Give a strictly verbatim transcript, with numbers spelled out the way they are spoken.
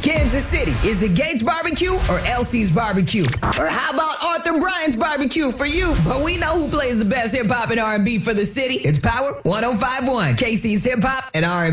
Kansas City, is it Gates Barbecue or L C's Barbecue? Or how about Arthur Bryant's Barbecue for you? But we know who plays the best hip-hop and R and B for the city. It's Power one oh five point one, K C's Hip Hop and R and B.